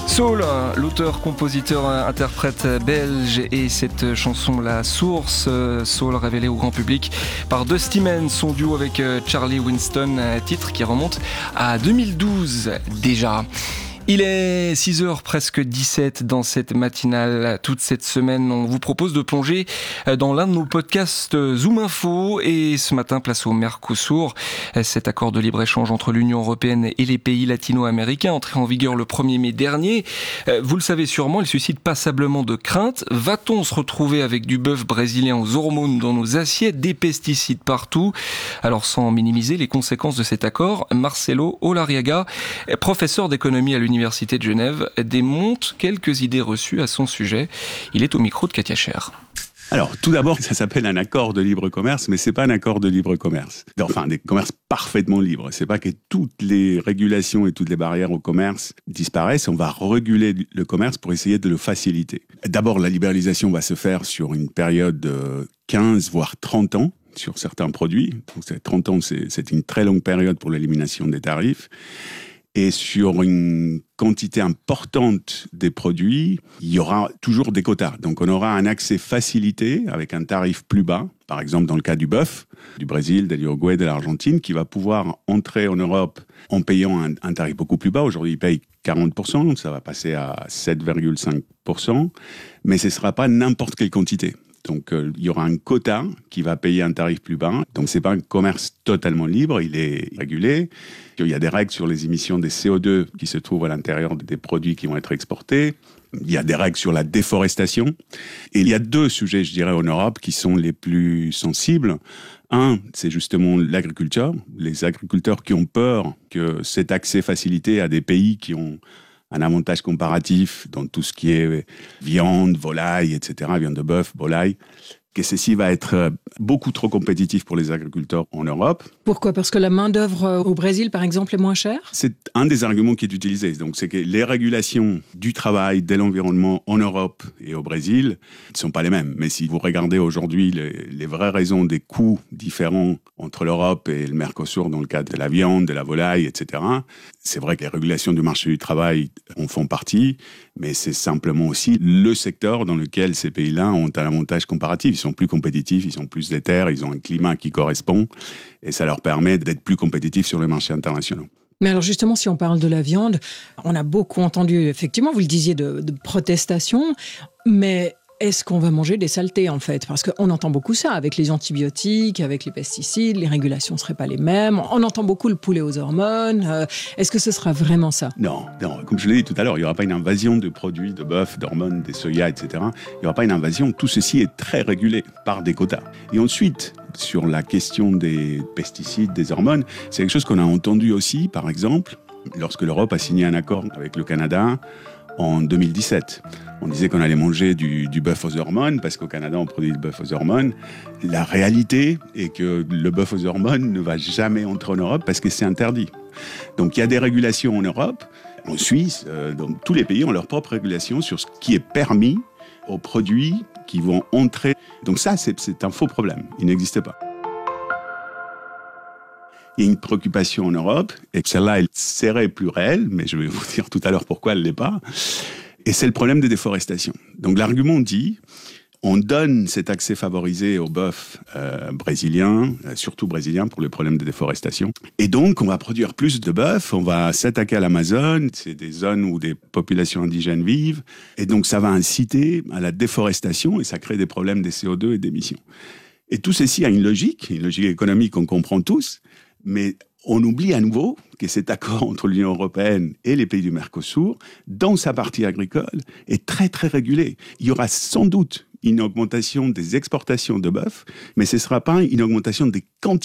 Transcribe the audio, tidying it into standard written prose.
Saul, l'auteur, compositeur, interprète belge, et cette chanson La Source, Saul révélée au grand public par Dusty Mann, son duo avec Charlie Winston, titre qui remonte à 2012 déjà. Il est 6h presque 17 dans cette matinale. Toute cette semaine, on vous propose de plonger dans l'un de nos podcasts Zoom Info. Et ce matin, place au Mercosur. Cet accord de libre-échange entre l'Union européenne et les pays latino-américains, entré en vigueur le 1er mai dernier. Vous le savez sûrement, il suscite passablement de craintes. Va-t-on se retrouver avec du bœuf brésilien aux hormones dans nos assiettes, des pesticides partout? Alors, sans minimiser les conséquences de cet accord, Marcelo Olariaga, professeur d'économie à l'Université de Genève, démonte quelques idées reçues à son sujet. Il est au micro de Katia Cher. Alors, tout d'abord, ça s'appelle un accord de libre commerce, mais c'est pas un accord de libre commerce. Enfin, des commerces parfaitement libres. C'est pas que toutes les régulations et toutes les barrières au commerce disparaissent. On va réguler le commerce pour essayer de le faciliter. D'abord, la libéralisation va se faire sur une période de 15 voire 30 ans sur certains produits. Donc, 30 ans, c'est une très longue période pour l'élimination des tarifs. Et sur une quantité importante des produits, il y aura toujours des quotas. Donc on aura un accès facilité avec un tarif plus bas. Par exemple, dans le cas du bœuf, du Brésil, de l'Uruguay, de l'Argentine, qui va pouvoir entrer en Europe en payant un tarif beaucoup plus bas. Aujourd'hui, il paye 40%, donc ça va passer à 7,5%. Mais ce ne sera pas n'importe quelle quantité. Donc, il y aura un quota qui va payer un tarif plus bas. Donc, ce n'est pas un commerce totalement libre, il est régulé. Il y a des règles sur les émissions des CO2 qui se trouvent à l'intérieur des produits qui vont être exportés. Il y a des règles sur la déforestation. Et il y a deux sujets, je dirais, en Europe qui sont les plus sensibles. Un, c'est justement l'agriculture. Les agriculteurs qui ont peur que cet accès facilité à des pays qui ont un avantage comparatif dans tout ce qui est viande, volaille, etc., viande de bœuf, volaille, que ceci va être beaucoup trop compétitif pour les agriculteurs en Europe. Pourquoi ? Parce que la main-d'œuvre au Brésil, par exemple, est moins chère ? C'est un des arguments qui est utilisé. Donc, c'est que les régulations du travail, de l'environnement en Europe et au Brésil ne sont pas les mêmes. Mais si vous regardez aujourd'hui les vraies raisons des coûts différents entre l'Europe et le Mercosur, dans le cas de la viande, de la volaille, etc., c'est vrai que les régulations du marché du travail en font partie, mais c'est simplement aussi le secteur dans lequel ces pays-là ont un avantage comparatif. Ils sont plus compétitifs, ils ont plus de terres, ils ont un climat qui correspond, et ça leur permet d'être plus compétitifs sur les marchés internationaux. Mais alors justement, si on parle de la viande, on a beaucoup entendu, effectivement, vous le disiez, de protestations, mais est-ce qu'on va manger des saletés, en fait ? Parce qu'on entend beaucoup ça, avec les antibiotiques, avec les pesticides, les régulations ne seraient pas les mêmes. On entend beaucoup le poulet aux hormones. Est-ce que ce sera vraiment ça ? Non. Comme je l'ai dit tout à l'heure, il n'y aura pas une invasion de produits, de bœuf, d'hormones, des soya, etc. Il n'y aura pas une invasion. Tout ceci est très régulé par des quotas. Et ensuite, sur la question des pesticides, des hormones, c'est quelque chose qu'on a entendu aussi, par exemple, lorsque l'Europe a signé un accord avec le Canada en 2017. On disait qu'on allait manger du bœuf aux hormones parce qu'au Canada, on produit du bœuf aux hormones. La réalité est que le bœuf aux hormones ne va jamais entrer en Europe parce que c'est interdit. Donc, il y a des régulations en Europe, en Suisse, donc tous les pays ont leur propre régulation sur ce qui est permis aux produits qui vont entrer. Donc ça, c'est un faux problème. Il n'existe pas. Il y a une préoccupation en Europe, et celle-là, elle serait plus réelle, mais je vais vous dire tout à l'heure pourquoi elle ne l'est pas, et c'est le problème de déforestation. Donc l'argument dit, on donne cet accès favorisé au bœuf brésilien, surtout brésilien, pour le problème de déforestation, et donc on va produire plus de bœuf, on va s'attaquer à l'Amazon, c'est des zones où des populations indigènes vivent, et donc ça va inciter à la déforestation, et ça crée des problèmes des CO2 et d'émissions. Et tout ceci a une logique économique qu'on comprend tous, mais on oublie à nouveau que cet accord entre l'Union européenne et les pays du Mercosur, dans sa partie agricole, est très très régulé. Il y aura sans doute une augmentation des exportations de bœuf, mais ce ne sera pas une augmentation des quantités